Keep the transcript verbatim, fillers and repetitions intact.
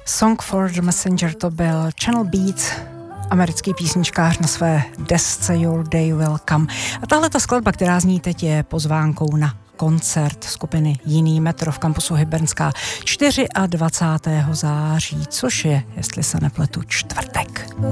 Song for the Messenger to byl Channel Beats, americký písničkář na své desce Your Day Will Come. A tahle ta skladba, která zní teď, je pozvánkou na koncert skupiny Jiný metro v kampusu Hybernská dvacátého čtvrtého září, což je, jestli se nepletu, čtvrtek.